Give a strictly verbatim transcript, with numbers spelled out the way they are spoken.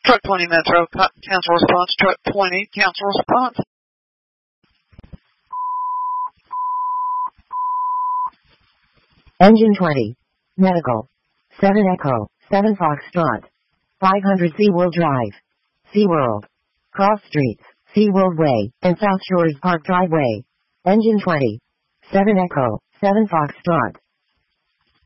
Truck twenty Metro, cancel response. Truck twenty, cancel response. Engine twenty. Medical. seven Echo, seven Foxtrot. five hundred SeaWorld Drive. SeaWorld. Cross Streets, SeaWorld Way, and South Shores Park Driveway. Engine twenty. seven Echo, seven Foxtrot.